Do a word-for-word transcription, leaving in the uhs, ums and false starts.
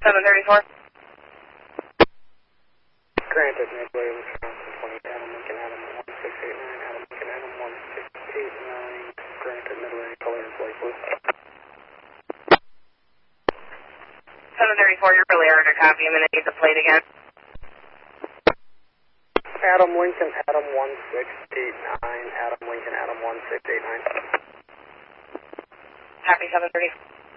seven thirty-four. Granted, Midway, Wisconsin, twenty, Adam Lincoln, Adam one six eight nine, Adam Lincoln, Adam one six eight nine, granted, Midway, color is light blue. seven thirty-four, you're really hard to copy. I'm going to need the plate again. Adam Lincoln, Adam one six eight nine, Adam Lincoln, Adam one six eight nine. Copy seven thirty-four.